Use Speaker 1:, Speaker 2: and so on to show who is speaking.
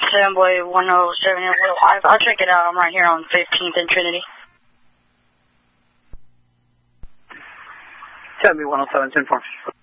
Speaker 1: Boy 107 and 105. I'll check it out. I'm right here on 15th and Trinity.
Speaker 2: 107, 10-4.